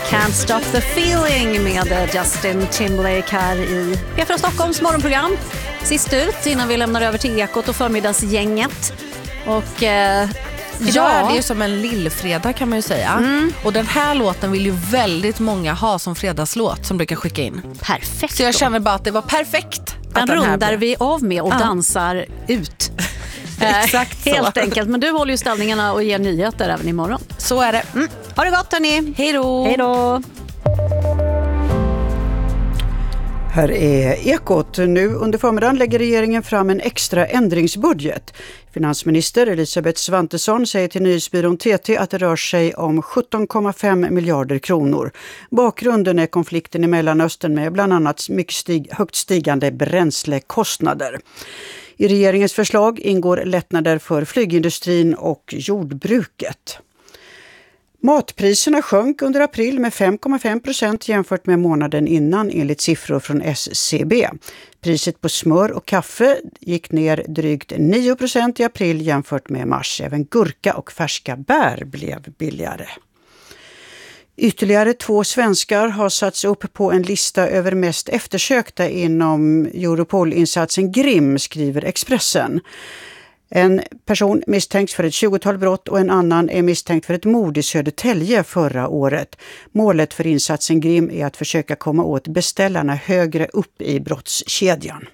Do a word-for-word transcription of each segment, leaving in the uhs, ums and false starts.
Can't Stop the Feeling med Justin Timberlake här i P fyra Stockholms morgonprogram. Sist ut innan vi lämnar över till Ekot och förmiddagsgänget. Och eh, idag ja. är det ju som en lillfredag kan man ju säga. Mm. Och den här låten vill ju väldigt många ha som fredagslåt som brukar skicka in. Perfekt. Så jag känner bara att det var perfekt. Den, den rundar blir... vi av med och ja. dansar ut. Exakt så. Helt enkelt. Men du håller ju ställningarna och ger nyheter även imorgon. Så är det. Mm. Ha det gott hörni. Hej då. Hej då. Här är Ekot. Nu under förmiddagen lägger regeringen fram en extra ändringsbudget. Finansminister Elisabeth Svantesson säger till nyhetsbyrån T T att det rör sig om sjutton komma fem miljarder kronor. Bakgrunden är konflikten i Mellanöstern med bland annat mycket stig- högt stigande bränslekostnader. I regeringens förslag ingår lättnader för flygindustrin och jordbruket. Matpriserna sjönk under april med fem komma fem procent jämfört med månaden innan enligt siffror från S C B. Priset på smör och kaffe gick ner drygt nio procent i april jämfört med mars. Även gurka och färska bär blev billigare. Ytterligare två svenskar har satts upp på en lista över mest eftersökta inom Europol-insatsen Grim, skriver Expressen. En person misstänks för ett tjugotal brott och en annan är misstänkt för ett mord i Södertälje förra året. Målet för insatsen Grim är att försöka komma åt beställarna högre upp i brottskedjan.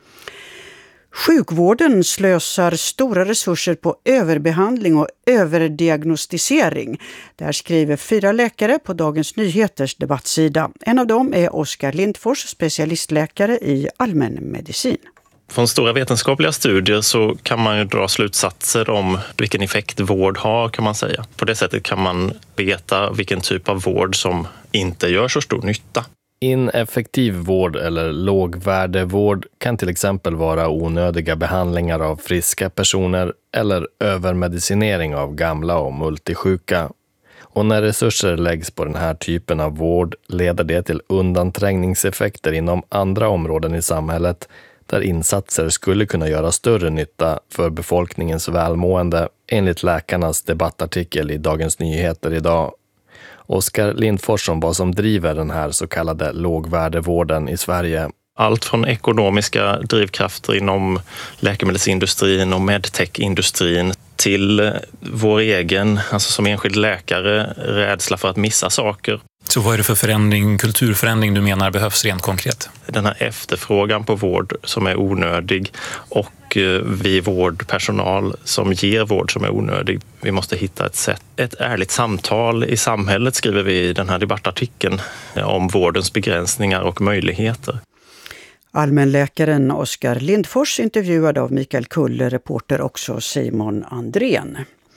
Sjukvården slösar stora resurser på överbehandling och överdiagnostisering. Där skriver fyra läkare på Dagens Nyheters debattsida. En av dem är Oskar Lindfors, specialistläkare i allmänmedicin. Från stora vetenskapliga studier så kan man ju dra slutsatser om vilken effekt vård har, kan man säga. På det sättet kan man veta vilken typ av vård som inte gör så stor nytta. Ineffektiv vård eller lågvärdevård kan till exempel vara onödiga behandlingar av friska personer eller övermedicinering av gamla och multisjuka. Och när resurser läggs på den här typen av vård leder det till undanträngningseffekter inom andra områden i samhället där insatser skulle kunna göra större nytta för befolkningens välmående, enligt läkarnas debattartikel i Dagens Nyheter idag. Oskar Lindfors om vad som driver den här så kallade lågvärdevården i Sverige. Allt från ekonomiska drivkrafter inom läkemedelsindustrin och medtech-industrin till vår egen, alltså som enskild läkare, rädsla för att missa saker. Så vad är det för förändring, kulturförändring du menar behövs rent konkret? Den här efterfrågan på vård som är onödig och vi vårdpersonal som ger vård som är onödig. Vi måste hitta ett sätt, ett ärligt samtal i samhället, skriver vi i den här debattartikeln, om vårdens begränsningar och möjligheter. Allmänläkaren Oskar Lindfors intervjuad av Mikael Kulle, reporter också Simon Andrén.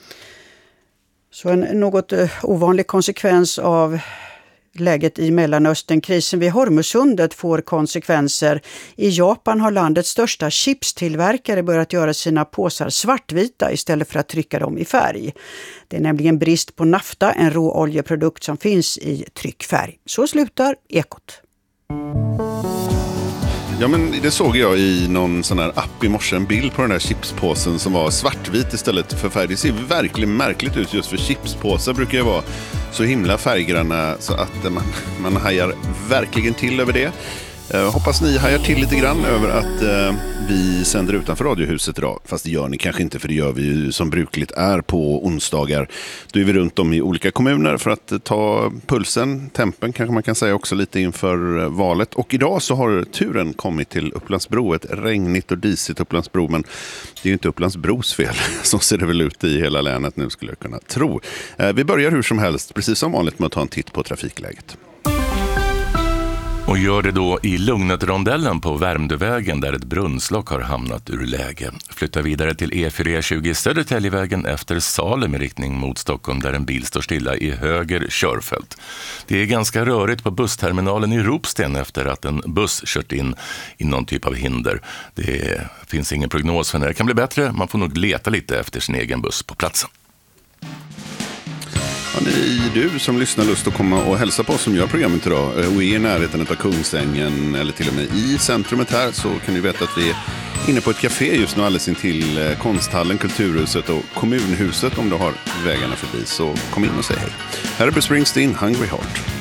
Så en något ovanlig konsekvens av läget i Mellanöstern. Krisen vid Hormuzsundet får konsekvenser. I Japan har landets största chipstillverkare börjat göra sina påsar svartvita istället för att trycka dem i färg. Det är nämligen brist på nafta, en råoljeprodukt som finns i tryckfärg. Så slutar Ekot. Ja, men det såg jag i någon sån här app i morse, en bild på den här chipspåsen som var svartvit istället för färg. Det ser verkligen märkligt ut, just för chipspåsar brukar ju vara så himla färggranna så att man, man hajar verkligen till över det. Eh, hoppas ni hajar till lite grann över att eh, vi sänder utanför Radiohuset idag. Fast det gör ni kanske inte, för det gör vi ju som brukligt är på onsdagar. Då är vi runt om i olika kommuner för att ta pulsen, tempen kanske man kan säga också, lite inför valet. Och idag så har turen kommit till Upplandsbro, ett regnigt och disigt Upplandsbro. Men det är ju inte Upplandsbros fel, så ser det väl ut i hela länet nu, skulle jag kunna tro. Eh, vi börjar hur som helst, precis som vanligt, med att ta en titt på trafikläget. Och gör det då i Lugnet-rondellen på Värmdövägen där ett brunnslock har hamnat ur läge. Flytta vidare till E fyra tjugo Södertäljevägen efter Salem i riktning mot Stockholm där en bil står stilla i höger körfält. Det är ganska rörigt på bussterminalen i Ropsten efter att en buss kört in i någon typ av hinder. Det finns ingen prognos för när det kan bli bättre. Man får nog leta lite efter sin egen buss på platsen. Har ni, du som lyssnar, lust att komma och hälsa på oss som gör programmet idag och är i närheten av Kungsängen eller till och med i centrumet här, så kan ni veta att vi är inne på ett café just nu alldeles intill Konsthallen, Kulturhuset och Kommunhuset. Om du har vägarna förbi så kom in och säg hej. Här är Bruce Springsteen, Hungry Heart.